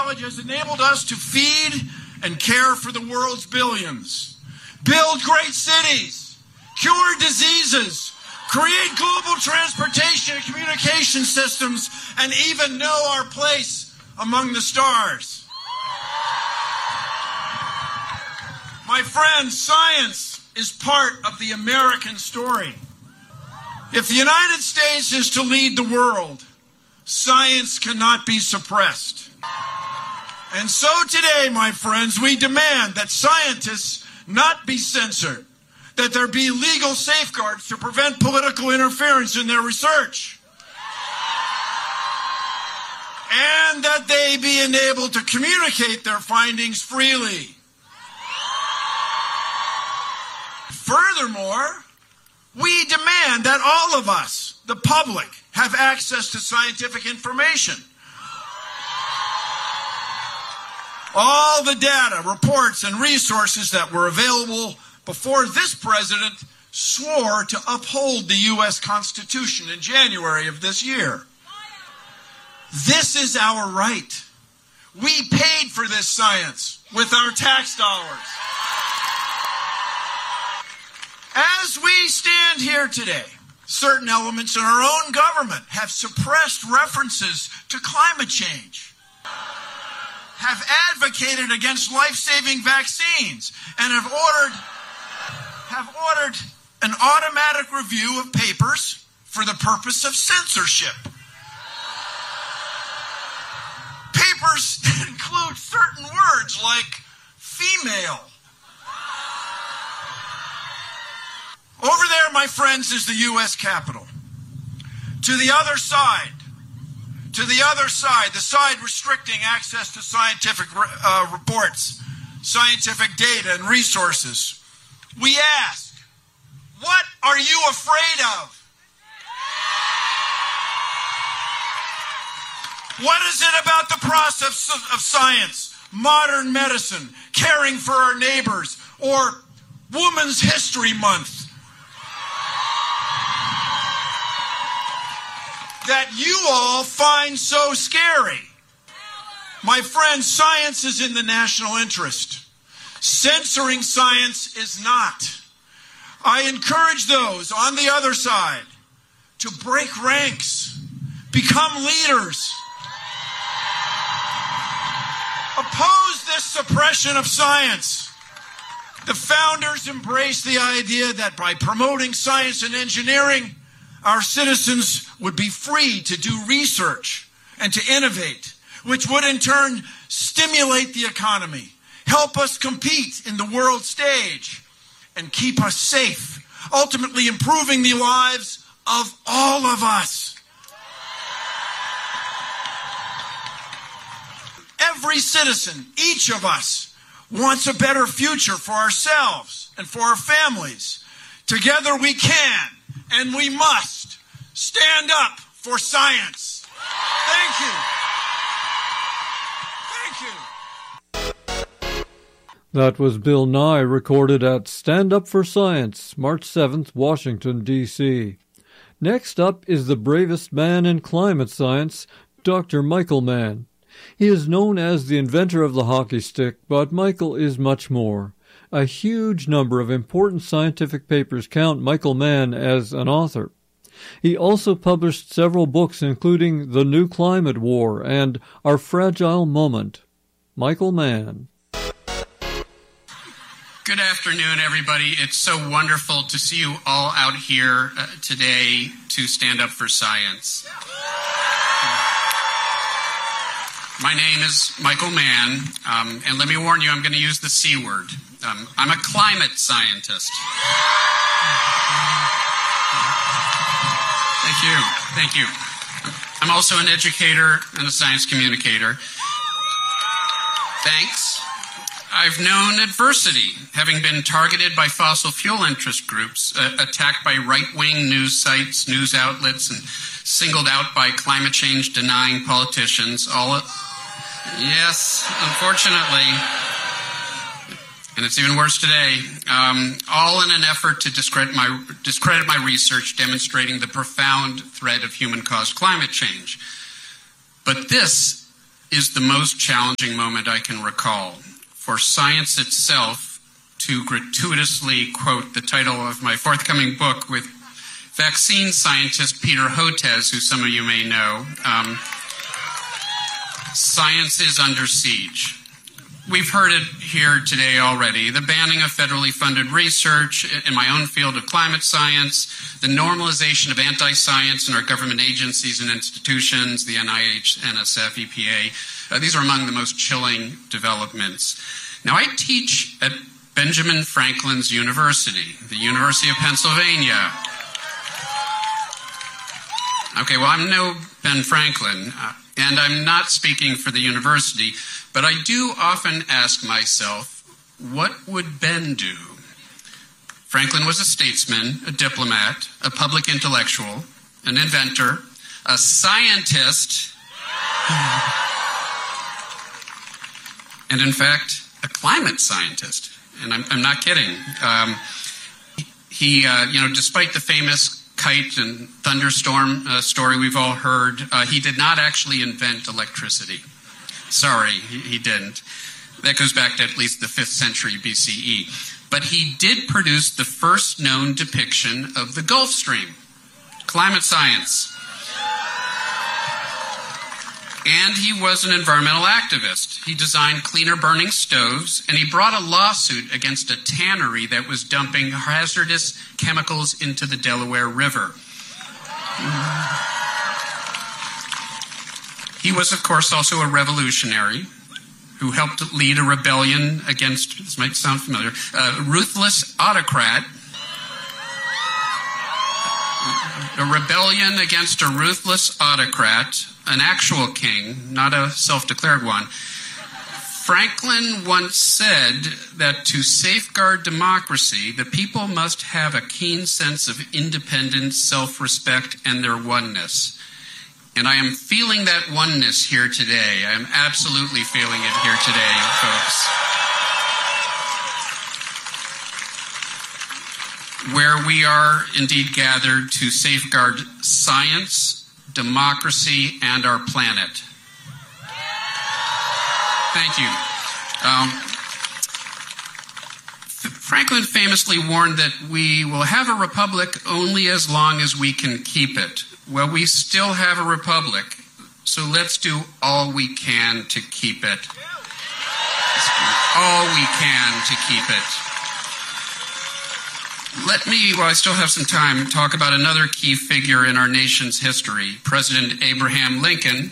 knowledge has enabled us to feed and care for the world's billions, build great cities, cure diseases, create global transportation and communication systems, and even know our place among the stars. My friends, science is part of the American story. If the United States is to lead the world, science cannot be suppressed. And so today, my friends, we demand that scientists not be censored, that there be legal safeguards to prevent political interference in their research, and that they be enabled to communicate their findings freely. Furthermore, we demand that all of us, the public, have access to scientific information. All the data, reports, and resources that were available before this president swore to uphold the U.S. Constitution in January of this year. This is our right. We paid for this science with our tax dollars. As we stand here today, certain elements in our own government have suppressed references to climate change, have advocated against life-saving vaccines, and have ordered an automatic review of papers for the purpose of censorship. Papers that include certain words like female. Over there, my friends, is the U.S. Capitol. To the other side, the side restricting access to scientific reports, scientific data and resources, we ask, what are you afraid of? What is it about the process of science, modern medicine, caring for our neighbors, or Women's History Month that you all find so scary? My friends, science is in the national interest. Censoring science is not. I encourage those on the other side to break ranks, become leaders, oppose this suppression of science. The founders embraced the idea that by promoting science and engineering, our citizens would be free to do research and to innovate, which would in turn stimulate the economy, help us compete in the world stage, and keep us safe, ultimately improving the lives of all of us. Every citizen, each of us, wants a better future for ourselves and for our families. Together we can and we must stand up for science. Thank you. Thank you. That was Bill Nye, recorded at Stand Up for Science, March 7th, Washington, D.C. Next up is the bravest man in climate science, Dr. Michael Mann. He is known as the inventor of the hockey stick, but Michael is much more. A huge number of important scientific papers count Michael Mann as an author. He also published several books, including The New Climate War and Our Fragile Moment. Michael Mann. Good afternoon, everybody. It's so wonderful to see you all out here today to stand up for science. My name is Michael Mann, and let me warn you, I'm going to use the C word. I'm a climate scientist. Thank you. I'm also an educator and a science communicator. Thanks. I've known adversity, having been targeted by fossil fuel interest groups, attacked by right-wing news sites, news outlets, and singled out by climate change denying politicians. Yes, unfortunately, and it's even worse today, all in an effort to discredit my research demonstrating the profound threat of human-caused climate change. But this is the most challenging moment I can recall. For science itself, to gratuitously quote the title of my forthcoming book with vaccine scientist Peter Hotez, who some of you may know, science is under siege. We've heard it here today already. The banning of federally funded research in my own field of climate science, the normalization of anti-science in our government agencies and institutions, the NIH, NSF, EPA. These are among the most chilling developments. Now, I teach at Benjamin Franklin's University, the University of Pennsylvania. Okay, well, I'm no Ben Franklin, and I'm not speaking for the university, but I do often ask myself, what would Ben do? Franklin was a statesman, a diplomat, a public intellectual, an inventor, a scientist, and in fact, a climate scientist. And I'm not kidding. Despite the famous kite and thunderstorm story we've all heard, he did not actually invent electricity. Sorry, he didn't. That goes back to at least the 5th century BCE. But he did produce the first known depiction of the Gulf Stream. Climate science. And he was an environmental activist. He designed cleaner burning stoves, and he brought a lawsuit against a tannery that was dumping hazardous chemicals into the Delaware River. He was, of course, also a revolutionary who helped lead a rebellion against, this might sound familiar, a ruthless autocrat. A rebellion against a ruthless autocrat, an actual king, not a self-declared one. Franklin once said that to safeguard democracy, the people must have a keen sense of independence, self-respect, and their oneness. And I am feeling that oneness here today. I am absolutely feeling it here today, folks. Where we are indeed gathered to safeguard science, democracy, and our planet. Thank you. Franklin famously warned that we will have a republic only as long as we can keep it. Well, we still have a republic, so let's do all we can to keep it. All we can to keep it. Let me, while I still have some time, talk about another key figure in our nation's history, President Abraham Lincoln,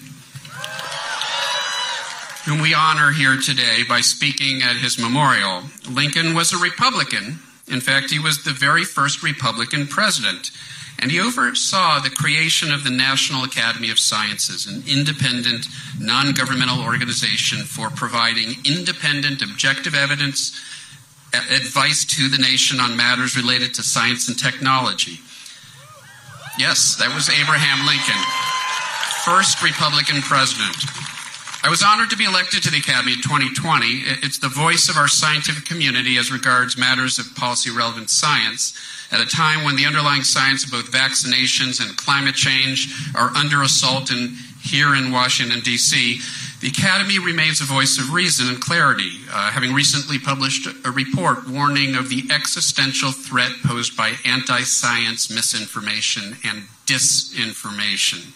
whom we honor here today by speaking at his memorial. Lincoln was a Republican. In fact, he was the very first Republican president. And he oversaw the creation of the National Academy of Sciences, an independent, non-governmental organization for providing independent, objective evidence, advice to the nation on matters related to science and technology. Yes, that was Abraham Lincoln, first Republican president. I was honored to be elected to the Academy in 2020. It's the voice of our scientific community as regards matters of policy-relevant science at a time when the underlying science of both vaccinations and climate change are under assault here in Washington, D.C. The Academy remains a voice of reason and clarity, having recently published a report warning of the existential threat posed by anti-science misinformation and disinformation.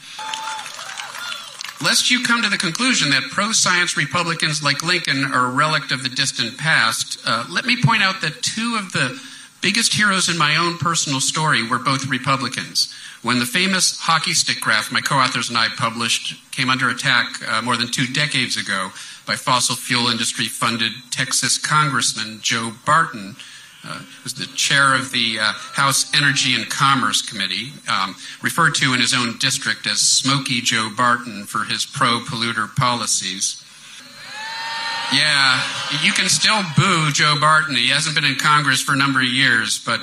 Lest you come to the conclusion that pro-science Republicans like Lincoln are a relic of the distant past, let me point out that two of the biggest heroes in my own personal story were both Republicans. When the famous hockey stick graph my co-authors and I published came under attack more than 2 decades ago by fossil fuel industry-funded Texas Congressman Joe Barton, who was the chair of the House Energy and Commerce Committee, referred to in his own district as Smokey Joe Barton for his pro-polluter policies. Yeah, you can still boo Joe Barton. He hasn't been in Congress for a number of years, but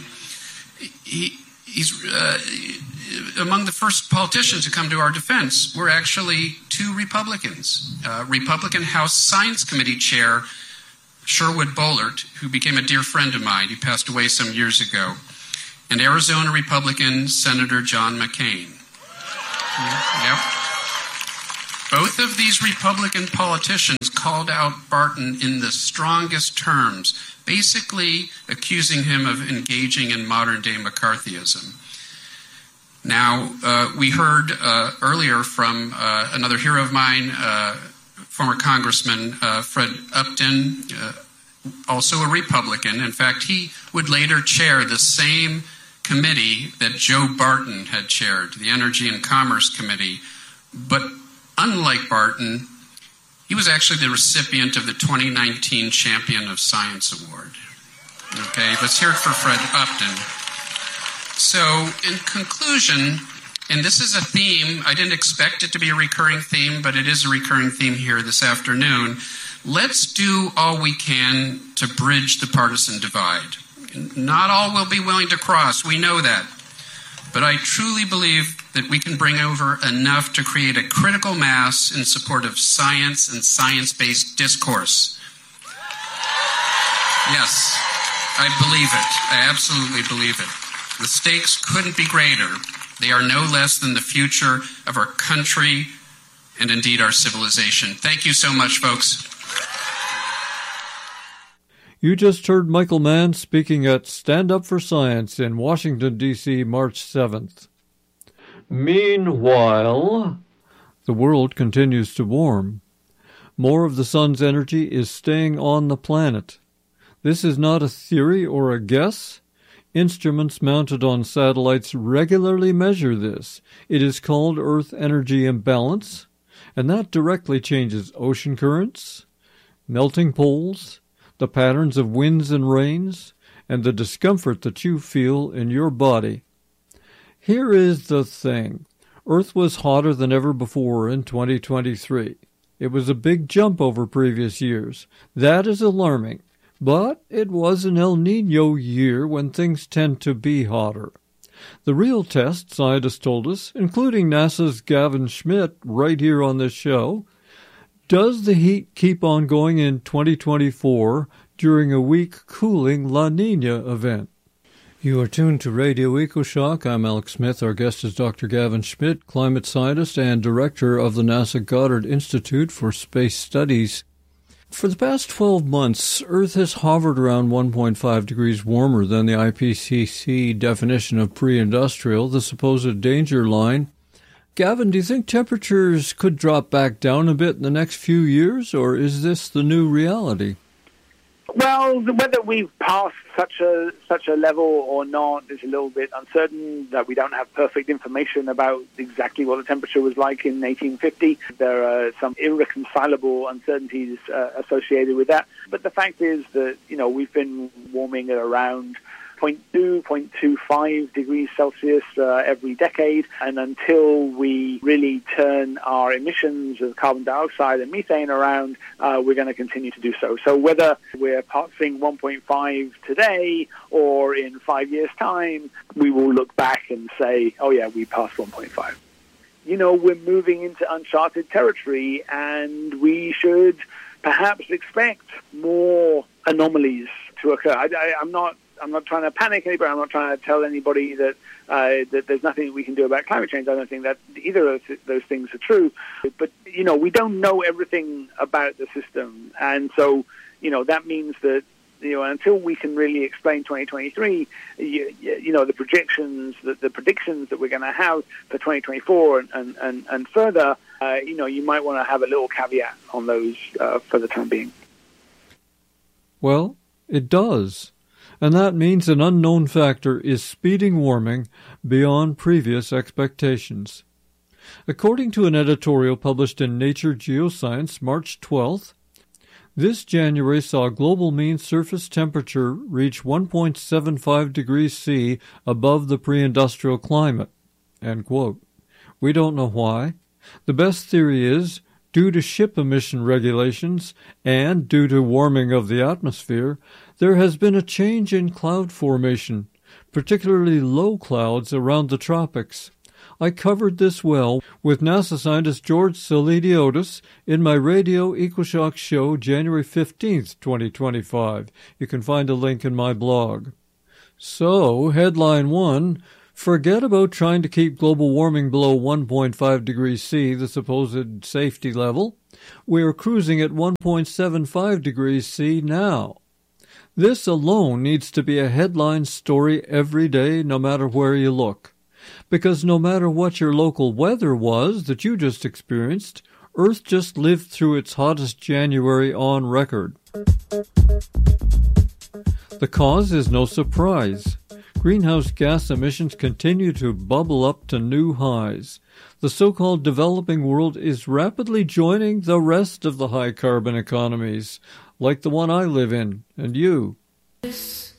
he's among the first politicians to come to our defense. We're actually 2 Republicans. Republican House Science Committee Chair Sherwood Boehlert, who became a dear friend of mine. He passed away some years ago. And Arizona Republican Senator John McCain. Yep. Both of these Republican politicians called out Barton in the strongest terms, basically accusing him of engaging in modern-day McCarthyism. Now, we heard earlier from another hero of mine, former Congressman Fred Upton, also a Republican. In fact, he would later chair the same committee that Joe Barton had chaired, the Energy and Commerce Committee. But unlike Barton, he was actually the recipient of the 2019 Champion of Science Award. Okay, let's hear it for Fred Upton. So, in conclusion, and this is a theme, I didn't expect it to be a recurring theme, but it is a recurring theme here this afternoon. Let's do all we can to bridge the partisan divide. Not all will be willing to cross, we know that. But I truly believe that we can bring over enough to create a critical mass in support of science and science-based discourse. Yes, I believe it. I absolutely believe it. The stakes couldn't be greater. They are no less than the future of our country and indeed our civilization. Thank you so much, folks. You just heard Michael Mann speaking at Stand Up for Science in Washington, D.C., March 7th. Meanwhile, the world continues to warm. More of the sun's energy is staying on the planet. This is not a theory or a guess. Instruments mounted on satellites regularly measure this. It is called Earth Energy Imbalance, and that directly changes ocean currents, melting poles, the patterns of winds and rains, and the discomfort that you feel in your body. Here is the thing. Earth was hotter than ever before in 2023. It was a big jump over previous years. That is alarming. But it was an El Niño year when things tend to be hotter. The real test, scientists told us, including NASA's Gavin Schmidt right here on this show, does the heat keep on going in 2024 during a weak cooling La Niña event? You are tuned to Radio EcoShock. I'm Alex Smith. Our guest is Dr. Gavin Schmidt, climate scientist and director of the NASA Goddard Institute for Space Studies. For the past 12 months, Earth has hovered around 1.5 degrees warmer than the IPCC definition of pre-industrial, the supposed danger line. Gavin, do you think temperatures could drop back down a bit in the next few years, or is this the new reality? Well, whether we've passed such a level or not is a little bit uncertain. That we don't have perfect information about exactly what the temperature was like in 1850. There are some irreconcilable uncertainties associated with that. But the fact is that, we've been warming at around 0.25 degrees Celsius every decade, and until we really turn our emissions of carbon dioxide and methane around, we're going to continue to do so. So whether we're passing 1.5 today or in 5 years' time, we will look back and say, oh yeah, we passed 1.5. We're moving into uncharted territory, and we should perhaps expect more anomalies to occur. I'm not trying to panic anybody. I'm not trying to tell anybody that there's nothing we can do about climate change. I don't think that either of those things are true. But, we don't know everything about the system. And so, that means that, until we can really explain 2023, the projections, the predictions that we're going to have for 2024 and further, you might want to have a little caveat on those for the time being. Well, it does. And that means an unknown factor is speeding warming beyond previous expectations. According to an editorial published in Nature Geoscience, March 12th, this January saw global mean surface temperature reach 1.75 degrees C above the pre-industrial climate. End quote. We don't know why. The best theory is, due to ship emission regulations and due to warming of the atmosphere, there has been a change in cloud formation, particularly low clouds around the tropics. I covered this well with NASA scientist George Selidiotis in my Radio EcoShock show January 15th, 2025. You can find a link in my blog. So, headline 1, Forget about trying to keep global warming below 1.5 degrees C, the supposed safety level. We are cruising at 1.75 degrees C now. This alone needs to be a headline story every day, no matter where you look. Because no matter what your local weather was that you just experienced, Earth just lived through its hottest January on record. The cause is no surprise. Greenhouse gas emissions continue to bubble up to new highs. The so-called developing world is rapidly joining the rest of the high-carbon economies, like the one I live in, and you.